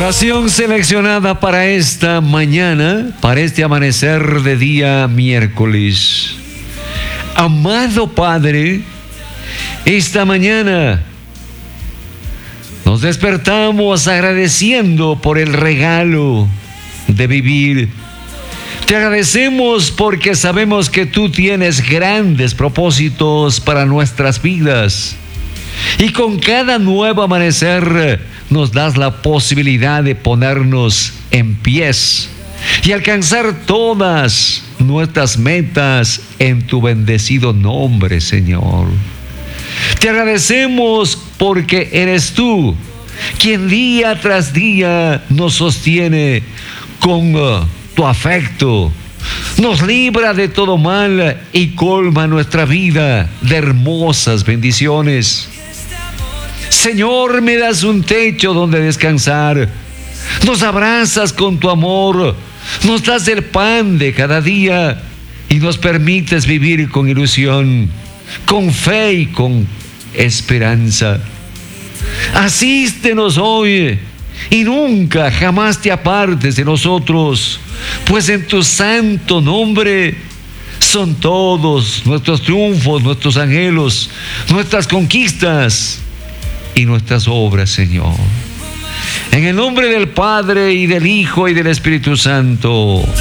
Oración seleccionada para esta mañana, para este amanecer de día miércoles. Amado Padre, esta mañana nos despertamos agradeciendo por el regalo de vivir. Te agradecemos porque sabemos que tú tienes grandes propósitos para nuestras vidas. Y con cada nuevo amanecer nos das la posibilidad de ponernos en pies y alcanzar todas nuestras metas en tu bendecido nombre, Señor. Te agradecemos porque eres tú quien día tras día nos sostiene con tu afecto, nos libra de todo mal y colma nuestra vida de hermosas bendiciones. Señor, me das un techo donde descansar, nos abrazas con tu amor, nos das el pan de cada día y nos permites vivir con ilusión, con fe y con esperanza. Asístenos hoy y nunca, jamás te apartes de nosotros, pues en tu santo nombre son todos nuestros triunfos, nuestros anhelos, nuestras conquistas y nuestras obras, Señor. En el nombre del Padre y del Hijo y del Espíritu Santo.